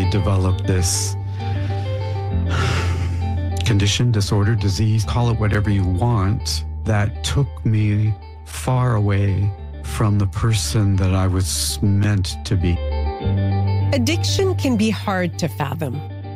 I developed this condition, disorder, disease, call it whatever you want, that took me far away from the person that I was meant to be. Addiction can be hard to fathom.